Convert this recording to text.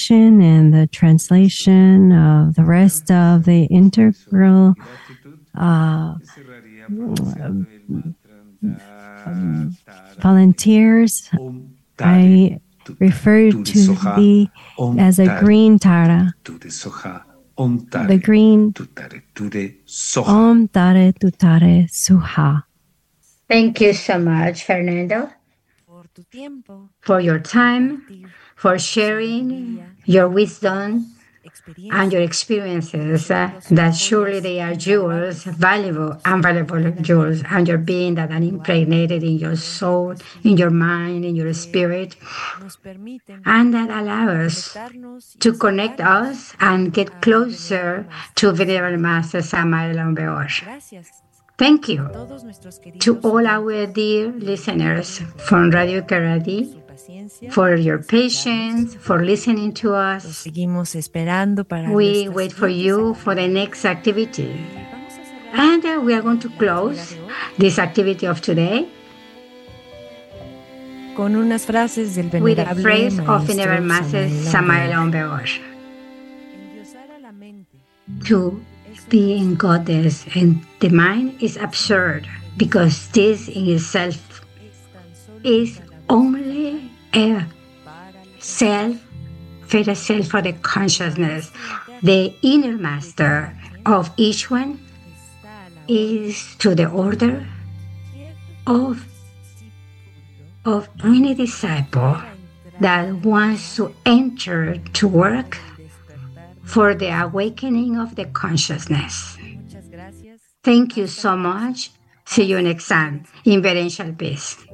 explanation and the translation of the rest of the integral volunteers. I refer to thee as a green Tara. The green Om Tare Tutare Suha. Thank you so much, Fernando, for your time, for sharing your wisdom and your experiences that surely they are jewels, valuable jewels, and your being that are impregnated in your soul, in your mind, in your spirit, and that allow us to connect us and get closer to Venerable Master Samael Aun Weor. Thank you to all our dear listeners from Radio Caradi for your patience, for listening to us. We wait for you for the next activity. And we are going to close this activity of today with a phrase of Venerable Master Samael Aun Weor. To be in Goddess and the mind is absurd, because this in itself is only a self for the consciousness. The inner master of each one is to the order of any disciple that wants to enter to work for the awakening of the consciousness. Thank you so much. See you next time in Verential Peace.